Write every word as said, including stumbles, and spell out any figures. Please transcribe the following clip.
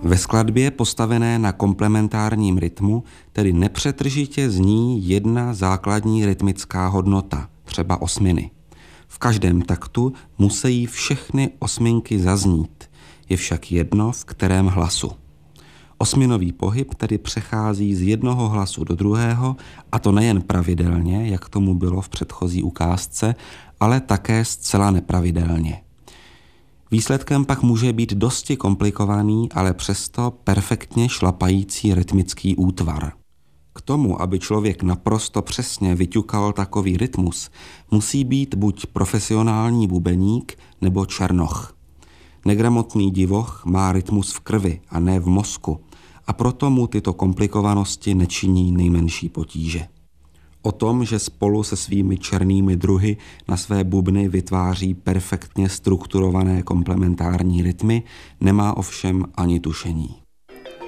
Ve skladbě postavené na komplementárním rytmu tedy nepřetržitě zní jedna základní rytmická hodnota, třeba osminy. V každém taktu musí všechny osminky zaznít, je však jedno, v kterém hlasu. Osminový pohyb tedy přechází z jednoho hlasu do druhého, a to nejen pravidelně, jak tomu bylo v předchozí ukázce, ale také zcela nepravidelně. Výsledkem pak může být dosti komplikovaný, ale přesto perfektně šlapající rytmický útvar. K tomu, aby člověk naprosto přesně vyťukal takový rytmus, musí být buď profesionální bubeník nebo černoch. Negramotný divoch má rytmus v krvi a ne v mozku, a proto mu tyto komplikovanosti nečiní nejmenší potíže. O tom, že spolu se svými černými druhy na své bubny vytváří perfektně strukturované komplementární rytmy, nemá ovšem ani tušení.